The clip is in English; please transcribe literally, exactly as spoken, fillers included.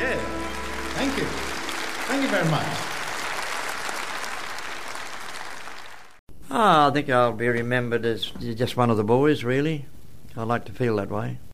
Yeah. Thank you. Thank you very much. Oh, I think I'll be remembered as just one of the boys, really. I like to feel that way.